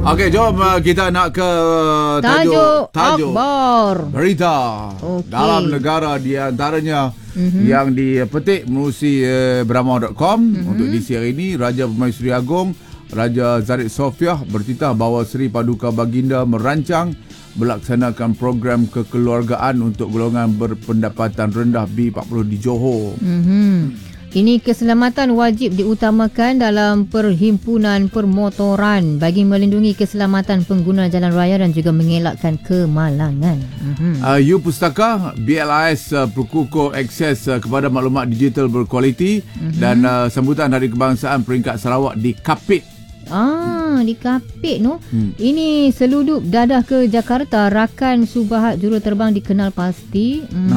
Okey, jom kita nak ke tajuk akhbar berita dalam negara, di antaranya yang dipetik menerusi beramah.com. Untuk edisi hari ini, Raja Permaisuri Agong Raja Zarif Sofiah bertitah bahawa Seri Paduka Baginda merancang melaksanakan program kekeluargaan untuk golongan berpendapatan rendah B40 di Johor. Ini keselamatan wajib diutamakan dalam perhimpunan permotoran bagi melindungi keselamatan pengguna jalan raya dan juga mengelakkan kemalangan. U Pustaka BLIS berkukuh akses kepada maklumat digital berkualiti dan sambutan Hari Kebangsaan peringkat Sarawak di Kapit. Di Kapit no. Ini seludup dadah ke Jakarta, rakan Subahat juruterbang dikenal pasti.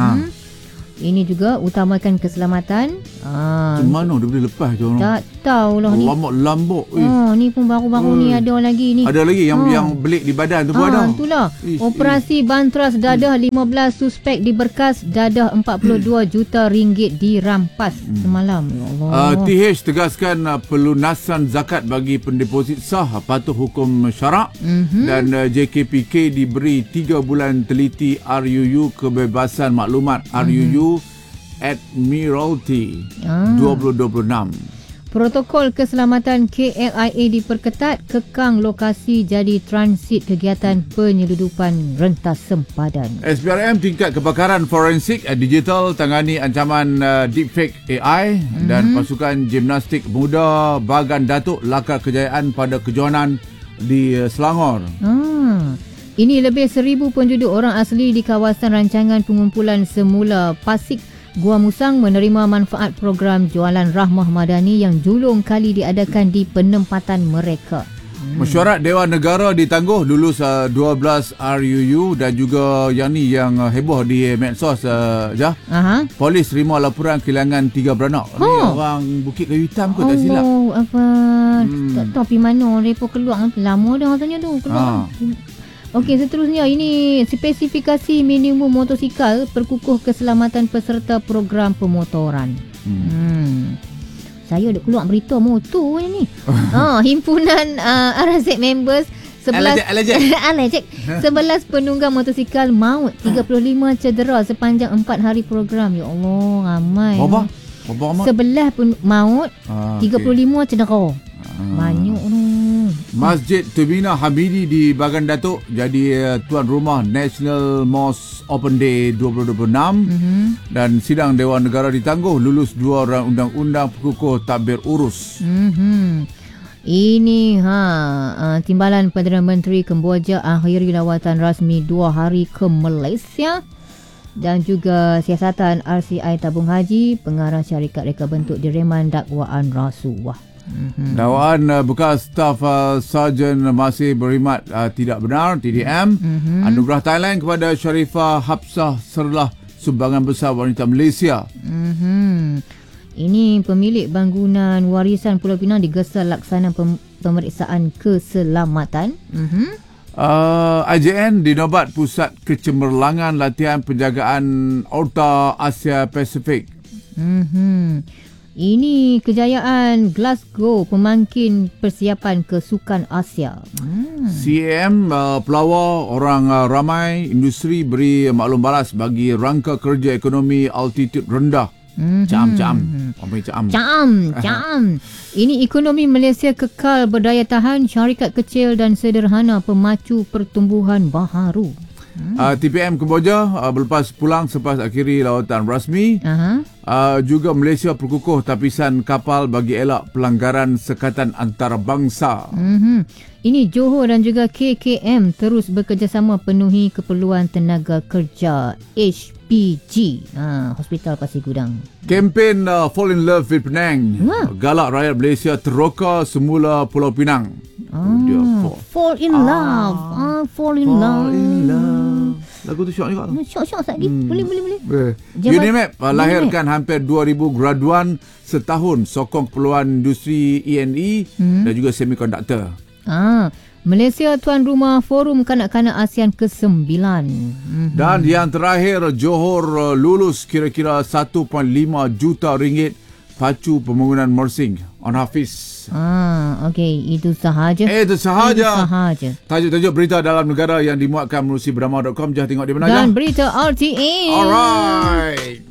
Ini juga utamakan keselamatan. Macam mana dia boleh lepas je orang? Tak tahulah ni. Lambok. Ni pun baru-baru ni ada lagi ni. Ada lagi yang belik di badan tu pun ada. Itulah. Operasi Bantras dadah 15 suspek diberkas, dadah 42 juta ringgit dirampas semalam. Ya Allah. TH tegaskan pelunasan zakat bagi pendeposit sah patuh hukum syarak dan JKPK diberi 3 bulan teliti RUU kebebasan maklumat RUU Admiralty 2026. Protokol keselamatan KLIA diperketat, kekang lokasi jadi transit kegiatan penyeludupan rentas sempadan. SPRM tingkat kebakaran forensik digital tangani ancaman deepfake AI dan pasukan gimnastik muda Bagan Datuk lakar kejayaan pada kejohanan di Selangor. Ini lebih 1,000 penduduk orang asli di kawasan rancangan pengumpulan semula Pasik Gua Musang menerima manfaat program Jualan Rahmah Madani yang julung kali diadakan di penempatan mereka. Mesyuarat Dewan Negara ditangguh lulus 12 RUU dan juga yang heboh di medsos Polis terima laporan kehilangan 3 beranak. Ni orang Bukit Kayu Hitam ke tak silap. Tak tahu pergi mana mereka keluar. Lama dah katanya tu keluar. Okey, seterusnya ini spesifikasi minimum motosikal perkukuh keselamatan peserta program pemotoran. Saya dah keluar berita motor ni. Himpunan RZ members 11 penunggang motosikal maut, 35 cedera sepanjang 4 hari program. Ya Allah, ramai. Berapa? 11 maut, 35 cedera. Banyak tu. Masjid Turbina Hamidi di Bagan Datuk jadi tuan rumah National Mosque Open Day 2026 dan sidang Dewan Negara ditangguh lulus 2 orang undang-undang perkukuh tadbir urus. Ini Timbalan Perdana Menteri Kemboja akhiri lawatan rasmi 2 hari ke Malaysia dan juga siasatan RCI Tabung Haji, pengarah syarikat reka bentuk direman dakwaan rasuah. Dakwaan bekas staf sarjan masih berkhidmat tidak benar TDM. Anugerah Thailand kepada Sharifah Hapsah Serlah sumbangan besar wanita Malaysia. Ini pemilik bangunan warisan Pulau Pinang digesa laksana pemeriksaan keselamatan. IJN dinobat pusat kecemerlangan latihan penjagaan Orta Asia Pasifik. Ini kejayaan Glasgow pemangkin persiapan ke Sukan Asia. CAM pelawar orang ramai industri beri maklum balas bagi rangka kerja ekonomi altitude rendah. Cam. Ini ekonomi Malaysia kekal berdaya tahan, syarikat kecil dan sederhana pemacu pertumbuhan baharu. TPM Kemboja berlepas pulang selepas akhiri lawatan rasmi. Juga Malaysia perkukuh tapisan kapal bagi elak pelanggaran sekatan antarabangsa. Ini Johor dan juga KKM terus bekerjasama penuhi keperluan tenaga kerja HPG, Hospital Pasir Gudang. Kempen Fall in Love with Penang. Galak rakyat Malaysia teroka semula Pulau Pinang. Fall in Love. Fall in Love. Lagu tu syok juga. Syok lagi. Boleh. UNIMAP lahirkan hampir 2,000 graduan setahun, sokong keperluan industri E&E dan juga semikonduktor. Malaysia tuan rumah Forum Kanak-Kanak ASEAN ke-9. Dan yang terakhir, Johor lulus kira-kira 1.5 juta ringgit pacu pembangunan Mersing on Hafiz. Okey, itu sahaja. Itu sahaja. Tajuk-tajuk berita dalam negara yang dimuatkan melalui Brahma.com. Jangan tengok di mana. Dan berita RTA. Alright.